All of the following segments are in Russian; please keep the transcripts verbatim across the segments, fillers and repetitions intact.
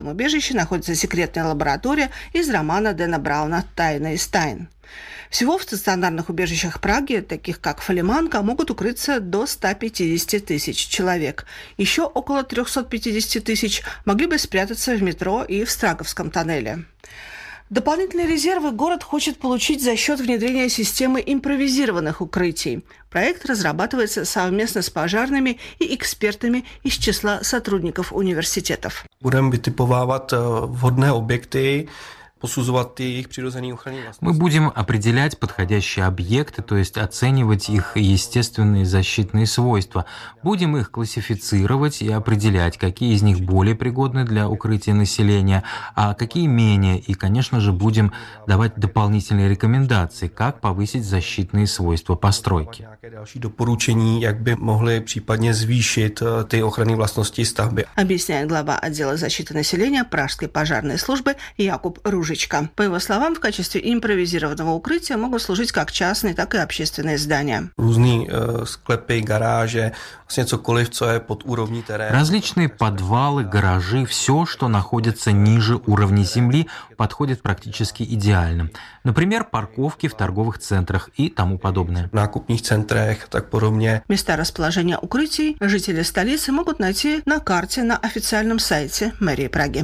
В убежище находится секретная лаборатория из романа Дэна Брауна «Тайна из тайн». Всего в стационарных убежищах Праги, таких как Фалиманка, могут укрыться до ста пятидесяти тысяч человек. Еще около трехсот пятидесяти тысяч могли бы спрятаться в метро и в Страговском тоннеле. Дополнительные резервы город хочет получить за счет внедрения системы импровизированных укрытий. Проект разрабатывается совместно с пожарными и экспертами из числа сотрудников университетов. Будем vytipovávat vhodné objekty, посузывать их природные охранные властности. Мы будем определять подходящие объекты, то есть оценивать их естественные защитные свойства. Будем их классифицировать и определять, какие из них более пригодны для укрытия населения, а какие менее. И, конечно же, будем давать дополнительные рекомендации, как повысить защитные свойства постройки. Další doporučení, jak by mohly případně zvýšit ty ochranné vlastnosti stavby. Объясняет глава отдела защиты населения Пражской пожарной службы Якуб Ружичка. По его словам, в качестве импровизированного укрытия могут служить как частные, так и общественные здания. Různý sklepy, garáže, vlastně cokoliv, co je pod úrovní terénu. Различные подвалы, гаражи, все, что находится ниже уровня земли, подходит практически идеально. Например, парковки в торговых центрах и тому подобное. В nákupních centrech, tak podobně. Места расположения укрытий жители столицы могут найти на карте на официальном сайте мэрии Праги.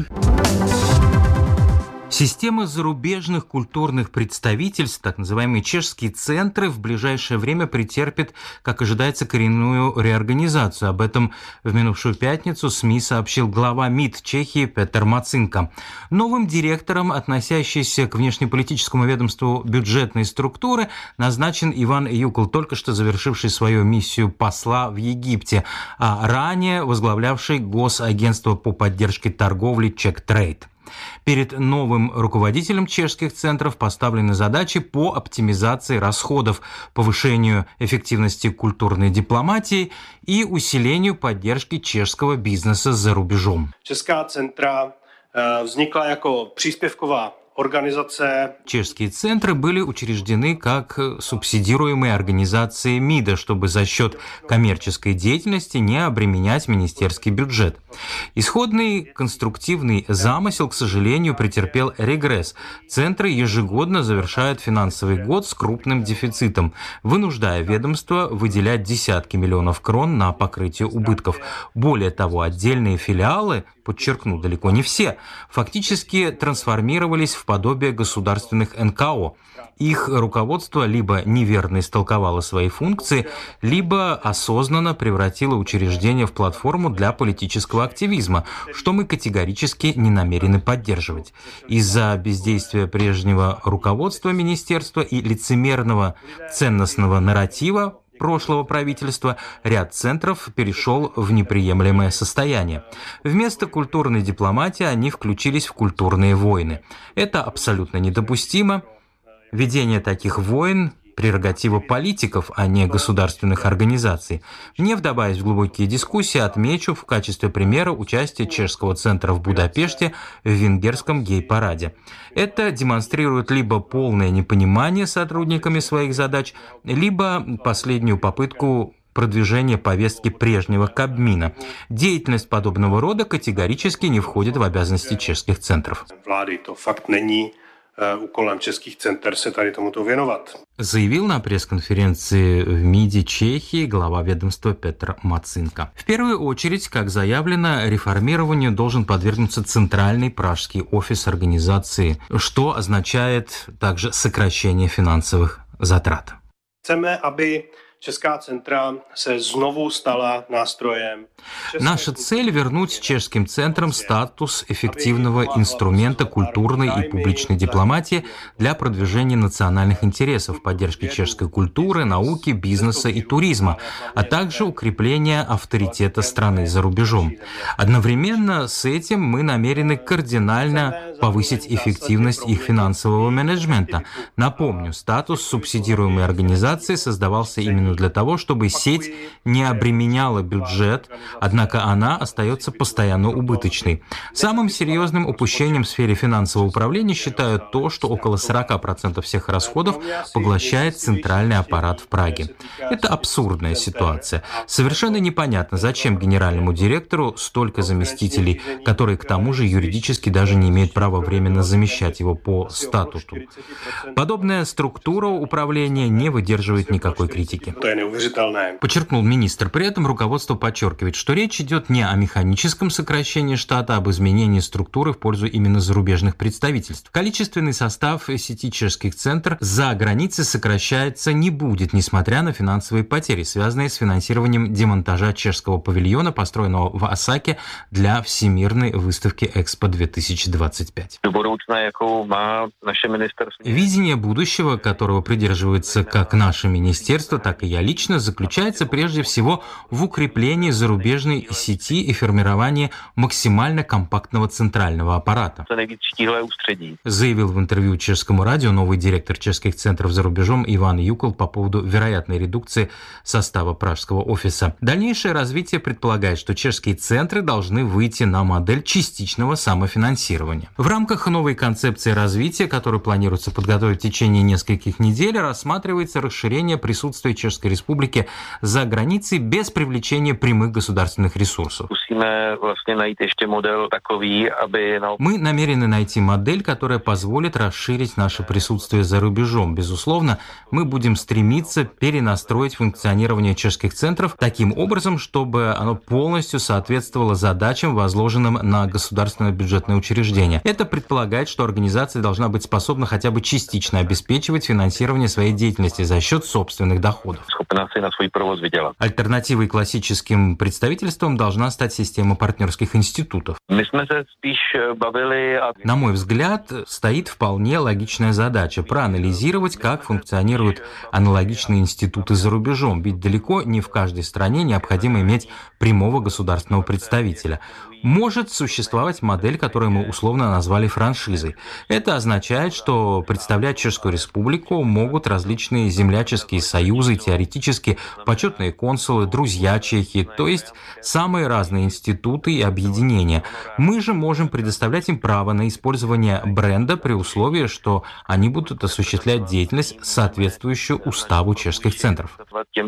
Система зарубежных культурных представительств, так называемые чешские центры, в ближайшее время претерпит, как ожидается, коренную реорганизацию. Об этом в минувшую пятницу СМИ сообщил глава МИД Чехии Петр Мацинка. Новым директором, относящейся к внешнеполитическому ведомству бюджетной структуры, назначен Иван Юкл, только что завершивший свою миссию посла в Египте, а ранее возглавлявший Госагентство по поддержке торговли CzechTrade. Перед новым руководителем чешских центров поставлены задачи по оптимизации расходов, повышению эффективности культурной дипломатии и усилению поддержки чешского бизнеса за рубежом. Česká centra vznikla jako příspěvková организация. Чешские центры были учреждены как субсидируемые организации МИДа, чтобы за счет коммерческой деятельности не обременять министерский бюджет. Исходный конструктивный замысел, к сожалению, претерпел регресс. Центры ежегодно завершают финансовый год с крупным дефицитом, вынуждая ведомство выделять десятки миллионов крон на покрытие убытков. Более того, отдельные филиалы, подчеркну, далеко не все, фактически трансформировались в подобие государственных эн ка о. Их руководство либо неверно истолковало свои функции, либо осознанно превратило учреждение в платформу для политического активизма, что мы категорически не намерены поддерживать. Из-за бездействия прежнего руководства министерства и лицемерного ценностного нарратива прошлого правительства ряд центров перешел в неприемлемое состояние. Вместо культурной дипломатии они включились в культурные войны. Это абсолютно недопустимо. Ведение таких войн – прерогатива политиков, а не государственных организаций. Не вдаваясь в глубокие дискуссии, отмечу в качестве примера участие чешского центра в Будапеште в венгерском гей-параде. Это демонстрирует либо полное непонимание сотрудниками своих задач, либо последнюю попытку продвижения повестки прежнего Кабмина. Деятельность подобного рода категорически не входит в обязанности чешских центров. Úkolem českých center se tady tomuto věnovat. Заявил на пресс-конференции в МИДе Чехии глава ведомства Петр Мацинка. В первую очередь, как заявлено, реформированию должен подвергнуться центральный пражский офис организации, что означает также сокращение финансовых затрат. Chceme, aby Česká centra se znovu stala nástrojem. Наша цель – вернуть чешским центрам статус эффективного инструмента культурной и публичной дипломатии для продвижения национальных интересов, поддержки чешской культуры, науки, бизнеса и туризма, а также укрепления авторитета страны за рубежом. Одновременно с этим мы намерены кардинально повысить эффективность их финансового менеджмента. Напомню, статус субсидируемой организации создавался именно именно для того, чтобы сеть не обременяла бюджет, однако она остается постоянно убыточной. Самым серьезным упущением в сфере финансового управления считают то, что около сорок процентов всех расходов поглощает центральный аппарат в Праге. Это абсурдная ситуация. Совершенно непонятно, зачем генеральному директору столько заместителей, которые к тому же юридически даже не имеют права временно замещать его по статуту. Подобная структура управления не выдерживает никакой критики. Подчеркнул министр. При этом руководство подчеркивает, что речь идет не о механическом сокращении штата, а об изменении структуры в пользу именно зарубежных представительств. Количественный состав сети чешских центров за границей сокращается не будет, несмотря на финансовые потери, связанные с финансированием демонтажа чешского павильона, построенного в Осаке для Всемирной выставки Экспо две тысячи двадцать пять. Видение будущего, которого придерживается как наше министерство, так и я лично, заключается прежде всего в укреплении зарубежной сети и формировании максимально компактного центрального аппарата. Заявил в интервью чешскому радио новый директор чешских центров за рубежом Иван Юкол по поводу вероятной редукции состава пражского офиса. Дальнейшее развитие предполагает, что чешские центры должны выйти на модель частичного самофинансирования. В рамках новой концепции развития, которую планируется подготовить в течение нескольких недель, рассматривается расширение присутствия Чешской Республики за границей без привлечения прямых государственных ресурсов. Мы намерены найти модель, которая позволит расширить наше присутствие за рубежом. Безусловно, мы будем стремиться перенастроить функционирование чешских центров таким образом, чтобы оно полностью соответствовало задачам, возложенным на государственное бюджетное учреждение. Это предполагает, что организация должна быть способна хотя бы частично обеспечивать финансирование своей деятельности за счет собственных доходов. Альтернативой классическим представительствам должна стать система партнерских институтов. На мой взгляд, стоит вполне логичная задача – проанализировать, как функционируют аналогичные институты за рубежом, ведь далеко не в каждой стране необходимо иметь прямого государственного представителя. Может существовать модель, которую мы условно назвали франшизой. Это означает, что представлять Чешскую Республику могут различные земляческие союзы, теоретически почетные консулы, друзья Чехии, то есть самые разные институты и объединения. Мы же можем предоставлять им право на использование бренда при условии, что они будут осуществлять деятельность, соответствующую уставу чешских центров.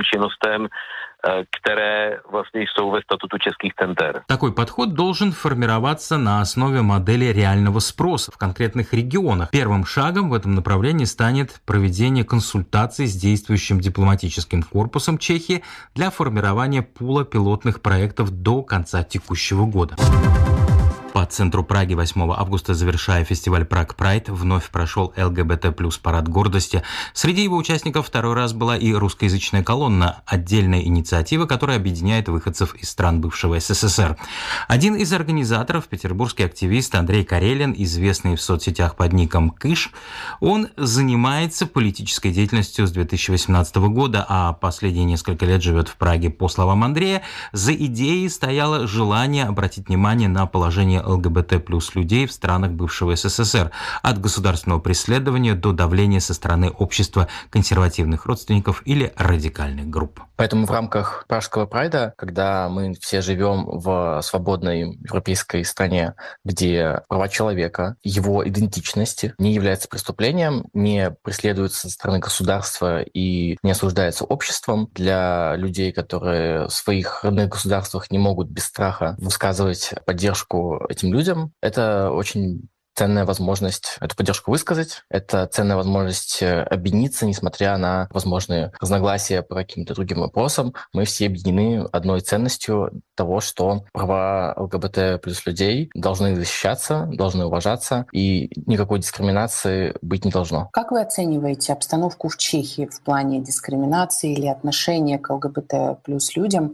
Které vlastně jsou ve statutu českých center. Такой подход должен формироваться на основе модели реального спроса в конкретных регионах. Первым шагом в этом направлении станет проведение консультаций с действующим дипломатическим корпусом Чехии для формирования пула пилотных проектов до конца текущего года. По центру Праги восьмого августа, завершая фестиваль Prague Pride, вновь прошел эл гэ бэ тэ плюс парад гордости. Среди его участников второй раз была и русскоязычная колонна, отдельная инициатива, которая объединяет выходцев из стран бывшего эс эс эс эр. Один из организаторов, петербургский активист Андрей Карелин, известный в соцсетях под ником Кыш, он занимается политической деятельностью с две тысячи восемнадцатого года, а последние несколько лет живет в Праге. По словам Андрея, за идеей стояло желание обратить внимание на положение эл гэ бэ тэ плюс людей в странах бывшего эс эс эс эр, от государственного преследования до давления со стороны общества консервативных родственников или радикальных групп. Поэтому в рамках Пражского прайда, когда мы все живем в свободной европейской стране, где права человека, его идентичности не является преступлением, не преследуется со стороны государства и не осуждается обществом, для людей, которые в своих родных государствах не могут без страха высказывать поддержку этим людям, это очень ценная возможность эту поддержку высказать. Это ценная возможность объединиться, несмотря на возможные разногласия по каким-то другим вопросам. Мы все объединены одной ценностью того, что права эл гэ бэ тэ плюс людей должны защищаться, должны уважаться, и никакой дискриминации быть не должно. Как вы оцениваете обстановку в Чехии в плане дискриминации или отношения к эл гэ бэ тэ плюс людям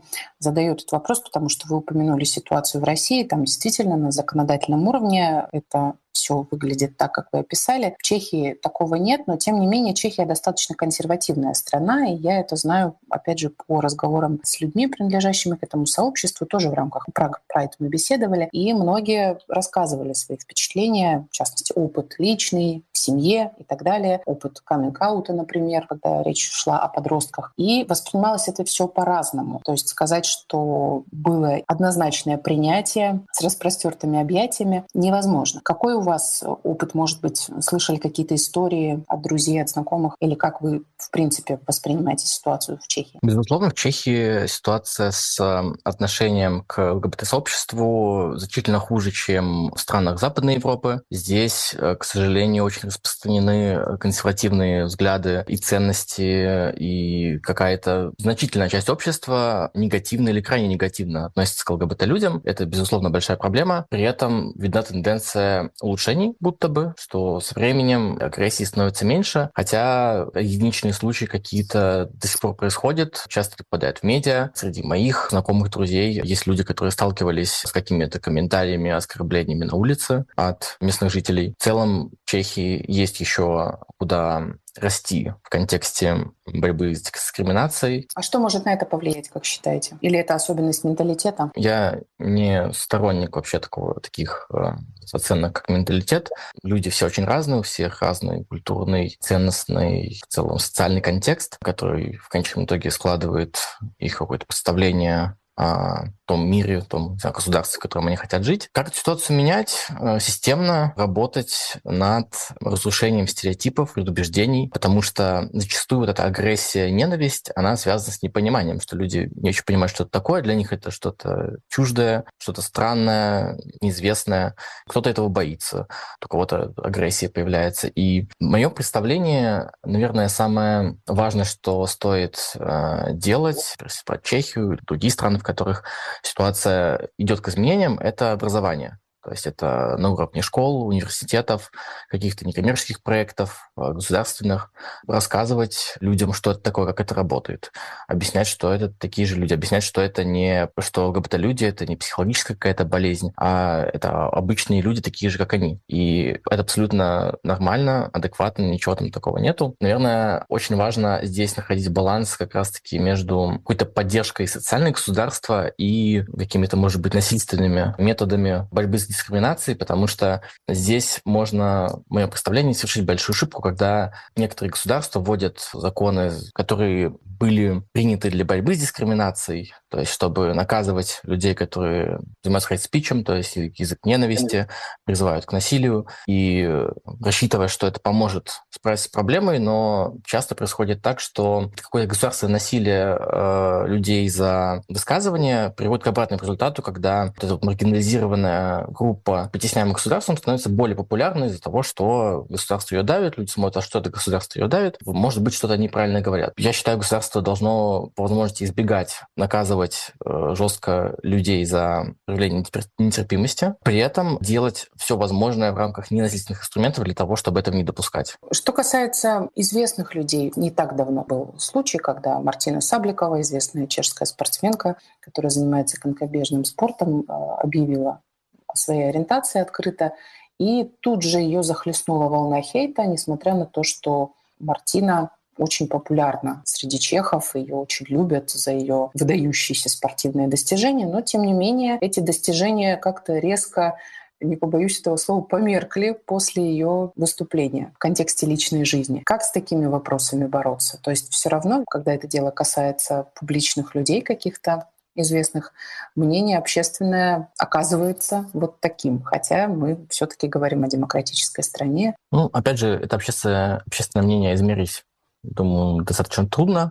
задаю этот вопрос, потому что вы упомянули ситуацию в России. Там действительно на законодательном уровне это все выглядит так, как вы описали. В Чехии такого нет, но тем не менее Чехия достаточно консервативная страна, и я это знаю, опять же, по разговорам с людьми, принадлежащими к этому сообществу, тоже в рамках Prague Pride мы беседовали, и многие рассказывали свои впечатления, в частности, опыт личный, в семье и так далее, опыт каминг-аута, например, когда речь шла о подростках. И воспринималось это все по-разному. То есть сказать, что было однозначное принятие с распростертыми объятиями, невозможно. Какой у вас опыт, может быть, слышали какие-то истории от друзей, от знакомых, или как вы, в принципе, воспринимаете ситуацию в Чехии? Безусловно, в Чехии ситуация с отношением к ЛГБТ-сообществу значительно хуже, чем в странах Западной Европы. Здесь, к сожалению, очень распространены консервативные взгляды и ценности, и какая-то значительная часть общества негативно или крайне негативно относится к ЛГБТ-людям. Это, безусловно, большая проблема. При этом видна тенденция улучшений, будто бы, что со временем агрессии становится меньше, хотя единичные случаи какие-то до сих пор происходят, часто это попадает в медиа. Среди моих знакомых друзей есть люди, которые сталкивались с какими-то комментариями, оскорблениями на улице от местных жителей. В целом в Чехии есть еще куда расти в контексте борьбы с дискриминацией. А что может на это повлиять, как считаете? Или это особенность менталитета? Я не сторонник вообще такого, таких э, оценок, как менталитет. Люди все очень разные, у всех разный культурный, ценностный, в целом социальный контекст, который в конечном итоге складывает их какое-то представление о том мире, в том, не знаю, государстве, в котором они хотят жить. Как эту ситуацию менять? Системно работать над разрушением стереотипов, предубеждений, потому что зачастую вот эта агрессия, ненависть, она связана с непониманием, что люди не очень понимают, что это такое, для них это что-то чуждое, что-то странное, неизвестное. Кто-то этого боится, у кого-то агрессия появляется. И в моем представлении, наверное, самое важное, что стоит э, делать, про Чехию или другие страны, в которых ситуация идет к изменениям, это образование. То есть это на уровне школ, университетов, каких-то некоммерческих проектов, государственных, рассказывать людям, что это такое, как это работает, объяснять, что это такие же люди, объяснять, что это не что ЛГБТ-люди, это не психологическая какая-то болезнь, а это обычные люди, такие же, как они. И это абсолютно нормально, адекватно, ничего там такого нету. Наверное, очень важно здесь находить баланс как раз-таки между какой-то поддержкой социального государства и какими-то, может быть, насильственными методами борьбы с дискриминации, потому что здесь можно, в моем представлении, совершить большую ошибку, когда некоторые государства вводят законы, которые были приняты для борьбы с дискриминацией, то есть чтобы наказывать людей, которые занимаются хейт-спичем, то есть язык ненависти, призывают к насилию, и рассчитывая, что это поможет справиться с проблемой, но часто происходит так, что какое-то государственное насилие э, людей за высказывание приводит к обратному результату, когда вот эта вот маргинализированная группа, притесняемая государством, становится более популярной из-за того, что государство ее давит, люди смотрят, а что это государство ее давит, может быть, что-то неправильно говорят. Я считаю, государство должно по возможности избегать наказывать э, жестко людей за проявление нетерпимости, при этом делать все возможное в рамках ненасильственных инструментов для того, чтобы этого не допускать. Что касается известных людей, не так давно был случай, когда Мартина Сабликова, известная чешская спортсменка, которая занимается конькобежным спортом, объявила о своей ориентации открыто, и тут же ее захлестнула волна хейта, несмотря на то, что Мартина очень популярна среди чехов, ее очень любят за ее выдающиеся спортивные достижения, но тем не менее эти достижения как-то резко, не побоюсь этого слова, померкли после ее выступления в контексте личной жизни. Как с такими вопросами бороться? То есть все равно, когда это дело касается публичных людей каких-то известных, мнение общественное оказывается вот таким, хотя мы все-таки говорим о демократической стране. Ну, опять же, это общественное, общественное мнение измерить, думаю, достаточно трудно.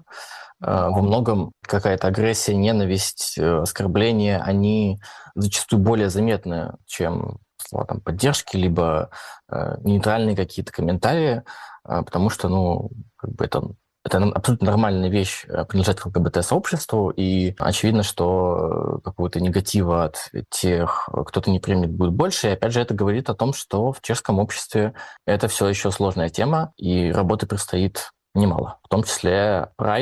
Во многом какая-то агрессия, ненависть, оскорбления, они зачастую более заметны, чем слова там, поддержки, либо э, нейтральные какие-то комментарии, э, потому что, ну, как бы это, это абсолютно нормальная вещь принадлежать к ЛГБТ-сообществу, и очевидно, что какого-то негатива от тех, кто-то не примет, будет больше. И опять же, это говорит о том, что в чешском обществе это все еще сложная тема, и работы предстоит немало. В том числе Pride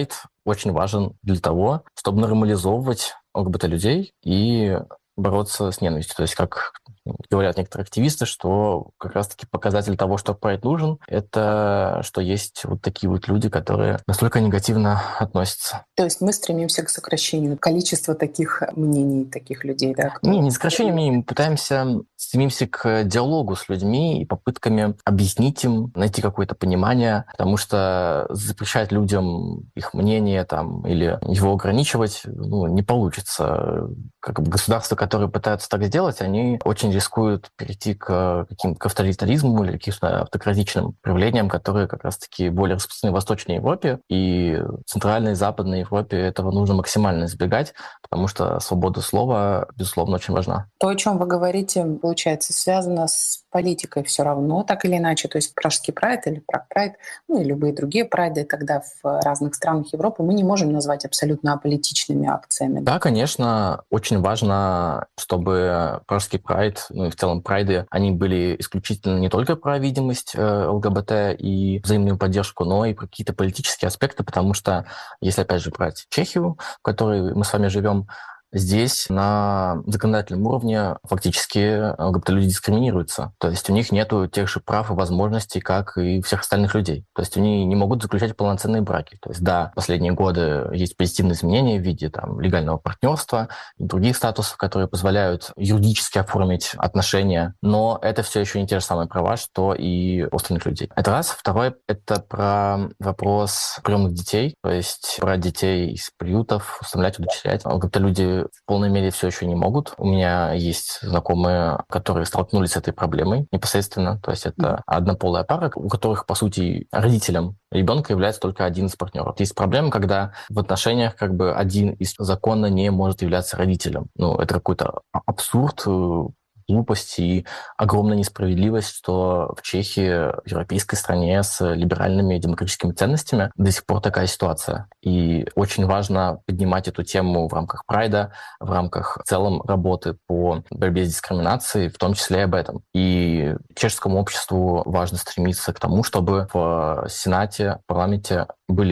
очень важен для того, чтобы нормализовывать ЛГБТ-людей и бороться с ненавистью. То есть, как говорят некоторые активисты, что как раз-таки показатель того, что прайд нужен, это что есть вот такие вот люди, которые настолько негативно относятся. То есть мы стремимся к сокращению количества таких мнений, таких людей, да? Не, не сокращению мнений, мы пытаемся, стремимся к диалогу с людьми и попытками объяснить им, найти какое-то понимание, потому что запрещать людям их мнение там, или его ограничивать ну, не получится. Как бы государства, которые пытаются так сделать, они очень рискуют перейти к каким-то авторитаризму или каким-то автократичным проявлениям, которые как раз-таки более распространены в Восточной Европе, и в Центральной и Западной Европе этого нужно максимально избегать, потому что свобода слова, безусловно, очень важна. То, о чем вы говорите, получается, связано с политикой все равно, так или иначе. То есть Пражский прайд или Праг-прайд, ну и любые другие прайды тогда в разных странах Европы мы не можем назвать абсолютно аполитичными акциями. Да, конечно, очень важно, чтобы Пражский прайд, ну и в целом прайды, они были исключительно не только про видимость ЛГБТ и взаимную поддержку, но и про какие-то политические аспекты, потому что, если опять же брать Чехию, в которой мы с вами живем, здесь на законодательном уровне фактически ЛГБТ-люди дискриминируются. То есть у них нет тех же прав и возможностей, как и у всех остальных людей. То есть они не могут заключать полноценные браки. То есть да, в последние годы есть позитивные изменения в виде там, легального партнерства и других статусов, которые позволяют юридически оформить отношения, но это все еще не те же самые права, что и у остальных людей. Это раз. Второе — это про вопрос приемных детей, то есть брать детей из приютов, усыновлять, удочерять. ЛГБТ-люди в полной мере все еще не могут. У меня есть знакомые, которые столкнулись с этой проблемой непосредственно. То есть это однополая пара, у которых, по сути, родителем ребенка является только один из партнеров. Есть проблема, когда в отношениях как бы один из законно не может являться родителем. Ну, это какой-то абсурд, глупость и огромная несправедливость, что в Чехии, в европейской стране с либеральными демократическими ценностями до сих пор такая ситуация. И очень важно поднимать эту тему в рамках прайда, в рамках в целом работы по борьбе с дискриминацией, в том числе и об этом. И чешскому обществу важно стремиться к тому, чтобы в Сенате, в парламенте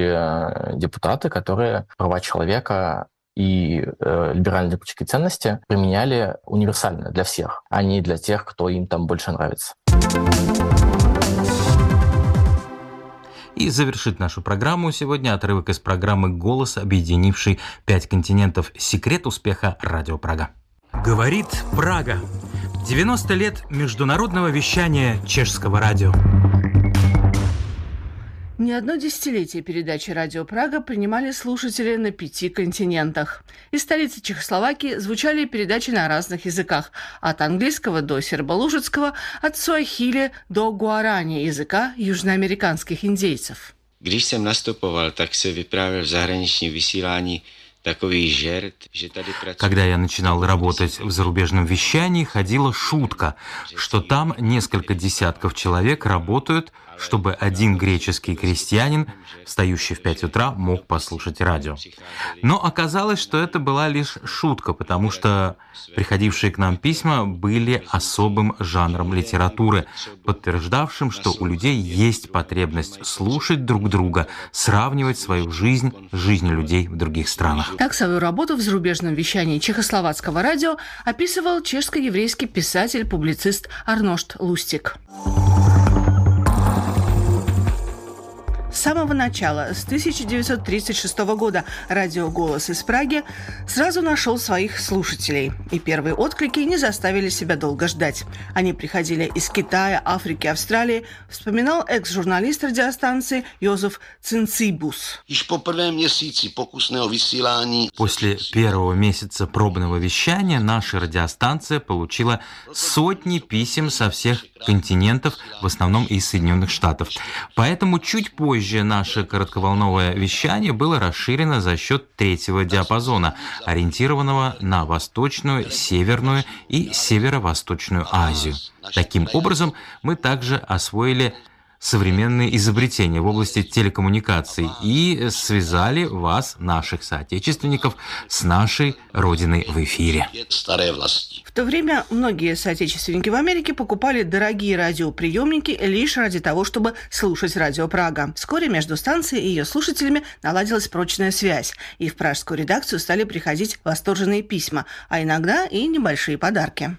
были депутаты, которые права человека и э, либеральные демократические ценности применяли универсально для всех, а не для тех, кто им там больше нравится. И завершит нашу программу сегодня отрывок из программы «Голос», объединивший пять континентов. Секрет успеха Радио Прага. Говорит Прага. девяносто лет международного вещания чешского радио. Не одно десятилетие передачи «Радио Прага» принимали слушатели на пяти континентах. Из столицы Чехословакии звучали передачи на разных языках, от английского до серболужецкого, от суахили до гуарани, языка южноамериканских индейцев. Když jsem nastupoval, tak se vyprávěl v zahraničním vysílání takový žert, že tady pracuje... Когда я начинал работать в зарубежном вещании, ходила шутка, что там несколько десятков человек работают, чтобы один греческий крестьянин, встающий в пять утра, мог послушать радио. Но оказалось, что это была лишь шутка, потому что приходившие к нам письма были особым жанром литературы, подтверждавшим, что у людей есть потребность слушать друг друга, сравнивать свою жизнь с жизнью людей в других странах. Так свою работу в зарубежном вещании чехословацкого радио описывал чешско-еврейский писатель-публицист Арношт Лустик. С самого начала, с тысяча девятьсот тридцать шестого года, радио «Голос» из Праги сразу нашел своих слушателей. И первые отклики не заставили себя долго ждать. Они приходили из Китая, Африки, Австралии, вспоминал экс-журналист радиостанции Йозеф Цинцибус. После первого месяца пробного вещания наша радиостанция получила сотни писем со всех континентов, в основном из Соединенных Штатов. Поэтому чуть позже наше коротковолновое вещание было расширено за счет третьего диапазона, ориентированного на Восточную, Северную и Северо-Восточную Азию. Таким образом, мы также освоили современные изобретения в области телекоммуникаций и связали вас, наших соотечественников, с нашей родиной в эфире. В то время многие соотечественники в Америке покупали дорогие радиоприемники лишь ради того, чтобы слушать Радио Прага. Вскоре между станцией и ее слушателями наладилась прочная связь, и в пражскую редакцию стали приходить восторженные письма, а иногда и небольшие подарки.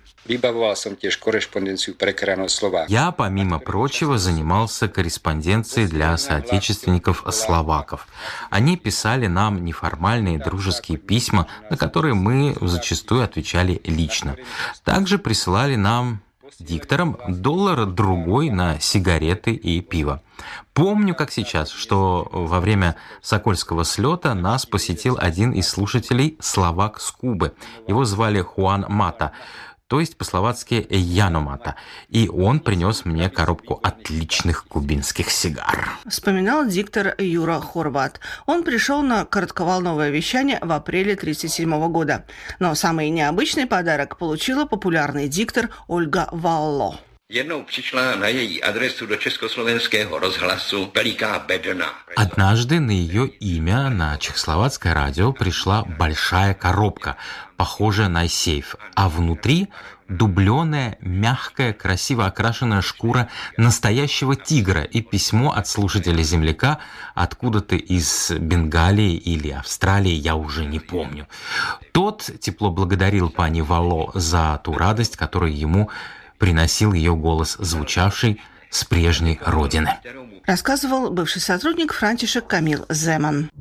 Я, помимо прочего, занимался корреспонденцией для соотечественников-словаков. Они писали нам неформальные дружеские письма, на которые мы зачастую отвечали лично. Также присылали нам, дикторам, доллар-другой на сигареты и пиво. Помню, как сейчас, что во время Сокольского слета нас посетил один из слушателей, словак с Кубы. Его звали Хуан Мата, то есть по-словацки Яно Мата. И он принес мне коробку отличных кубинских сигар. Вспоминал диктор Юра Хорват. Он пришел на коротковолновое вещание в апреле тысяча девятьсот тридцать седьмого года. Но самый необычный подарок получила популярный диктор Ольга Валло. Jednou přišla na její adresu do Československého rozhlasu veliká bedna. Однажды на ее имя на чехословацкое радио пришла большая коробка, похожая на сейф, а внутри дубленая, мягкая, красиво окрашенная шкура настоящего тигра и письмо от слушателя-земляка откуда-то из Бенгалии или Австралии, я уже не помню. Тот тепло благодарил пани Вало за ту радость, которую ему приносил ее голос, звучавший с прежней родины. Рассказывал бывший сотрудник Франтишек Камил Земан.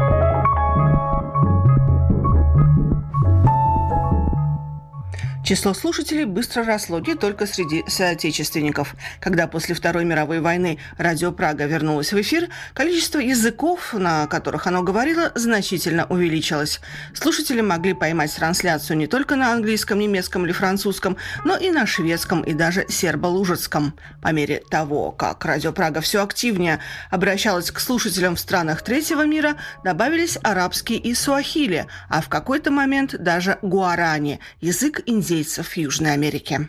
Число слушателей быстро росло не только среди соотечественников. Когда после Второй мировой войны Радио Прага вернулось в эфир, количество языков, на которых оно говорило, значительно увеличилось. Слушатели могли поймать трансляцию не только на английском, немецком или французском, но и на шведском и даже сербо-лужицком. По мере того, как Радио Прага все активнее обращалось к слушателям в странах третьего мира, добавились арабский и суахили, а в какой-то момент даже гуарани – язык индейцев в Южной Америке.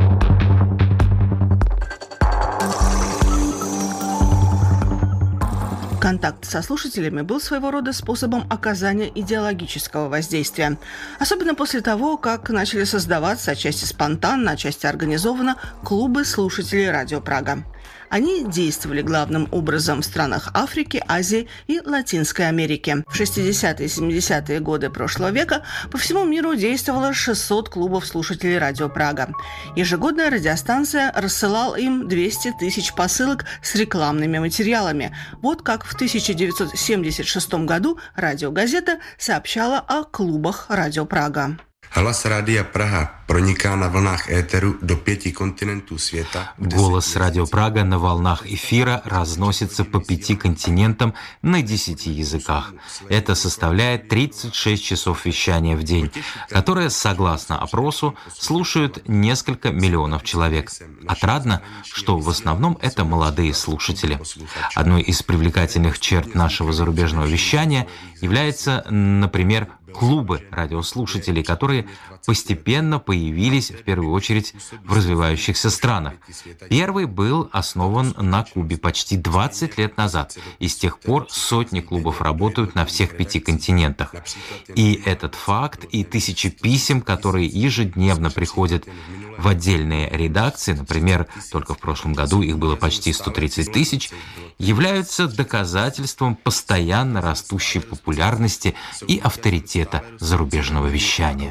Контакт со слушателями был своего рода способом оказания идеологического воздействия. Особенно после того, как начали создаваться, отчасти спонтанно, отчасти организованно, клубы слушателей Радио Прага. Они действовали главным образом в странах Африки, Азии и Латинской Америки. В шестидесятые и семидесятые годы прошлого века по всему миру действовало шестьсот клубов слушателей Радио Прага. Ежегодно радиостанция рассылала им двести тысяч посылок с рекламными материалами. Вот как в тысяча девятьсот семьдесят шестом году радиогазета сообщала о клубах Радио Прага. Hlas Rádia Praha proniká na vlnách éteru do pěti kontinentů světa. Голос Радио Прага на волнах эфира разносится по пяти континентам на десяти языках. Это составляет тридцать шесть часов вещания в день, которое, согласно опросу, слушают несколько миллионов человек. Отрадно, что в основном это молодые слушатели. Одной из привлекательных черт нашего зарубежного вещания является, например, клубы радиослушателей, которые постепенно появились в первую очередь в развивающихся странах. Первый был основан на Кубе почти двадцать лет назад, и с тех пор сотни клубов работают на всех пяти континентах. И этот факт, и тысячи писем, которые ежедневно приходят в отдельные редакции, например, только в прошлом году их было почти сто тридцать тысяч, являются доказательством постоянно растущей популярности и авторитета зарубежного вещания.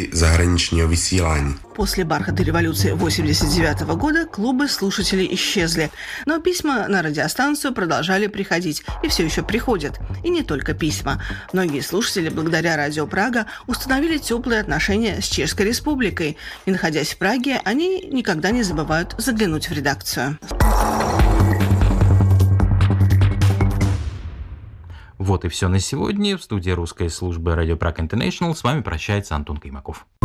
После бархатной революции восемьдесят девятого года клубы слушателей исчезли, но письма на радиостанцию продолжали приходить и все еще приходят. И не только письма. Многие слушатели, благодаря Радио Прага, установили теплые отношения с Чешской Республикой, и, находясь в Праге, они никогда не забывают заглянуть в редакцию. Вот и все на сегодня. В студии русской службы Радио Прага Интернешнл с вами прощается Антон Каймаков.